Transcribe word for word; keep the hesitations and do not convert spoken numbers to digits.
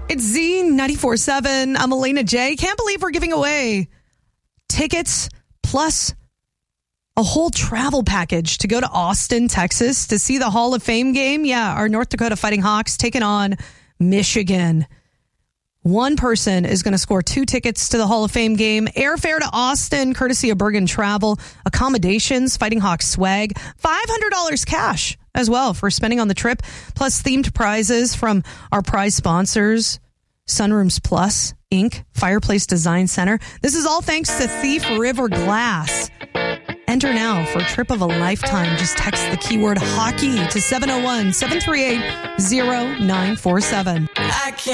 It's Z ninety-four point seven. I'm Elena J. Can't believe we're giving away tickets plus a whole travel package to go to Austin, Texas to see the Hall of Fame game. Yeah, our North Dakota Fighting Hawks taking on Michigan. One person is going to score two tickets to the Hall of Fame game. Airfare to Austin, courtesy of Bergen Travel. Accommodations, Fighting Hawks swag. five hundred dollars cash as well for spending on the trip. Plus themed prizes from our prize sponsors, Sunrooms Plus, Incorporated, Fireplace Design Center. This is all thanks to Thief River Glass. Enter now for a trip of a lifetime. Just text the keyword hockey to seven oh one, seven three eight, oh nine four seven. I can't